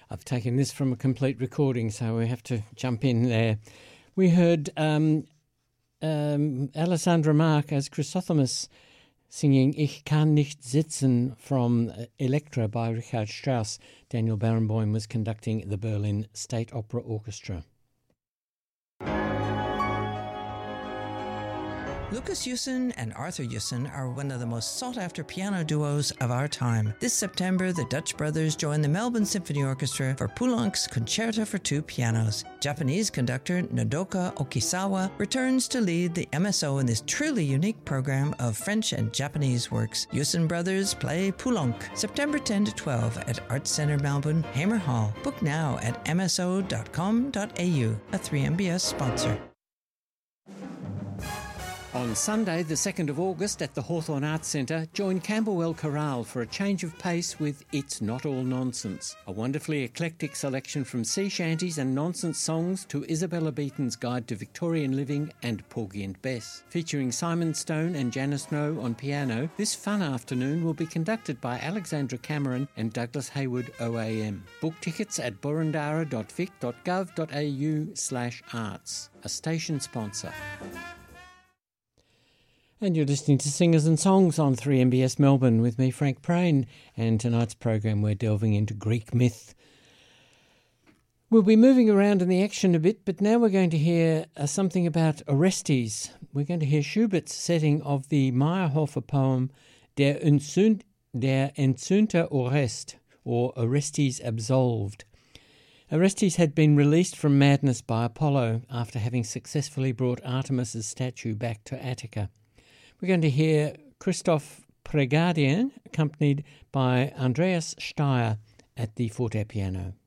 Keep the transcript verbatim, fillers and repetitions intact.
I've taken this from a complete recording, so we have to jump in there. We heard um, um, Alessandra Mark as Chrysothemis singing Ich kann nicht sitzen from Elektra by Richard Strauss. Daniel Barenboim was conducting the Berlin State Opera Orchestra. Lucas Yusen and Arthur Yusen are one of the most sought-after piano duos of our time. This September, the Dutch brothers join the Melbourne Symphony Orchestra for Poulenc's Concerto for Two Pianos. Japanese conductor Nodoka Okisawa returns to lead the M S O in this truly unique program of French and Japanese works. Yusen brothers play Poulenc, September tenth to twelfth at Arts Centre Melbourne, Hamer Hall. Book now at m s o dot com dot a u, a three M B S sponsor. On Sunday, the second of August, at the Hawthorn Arts Centre, join Camberwell Chorale for a change of pace with It's Not All Nonsense, a wonderfully eclectic selection from sea shanties and nonsense songs to Isabella Beaton's Guide to Victorian Living and Porgy and Bess. Featuring Simon Stone and Janice Snow on piano, this fun afternoon will be conducted by Alexandra Cameron and Douglas Hayward O A M. Book tickets at burundara dot vic dot gov dot a u slash arts, a station sponsor. And you're listening to Singers and Songs on three M B S Melbourne with me, Frank Prain, and tonight's program we're delving into Greek myth. We'll be moving around in the action a bit, but now we're going to hear uh, something about Orestes. We're going to hear Schubert's setting of the Meyerhofer poem Der, Entzünd- Der Entzündete Orest, or Orestes Absolved. Orestes had been released from madness by Apollo after having successfully brought Artemis's statue back to Attica. We're going to hear Christophe Prégardien, accompanied by Andreas Steyer at the forte piano.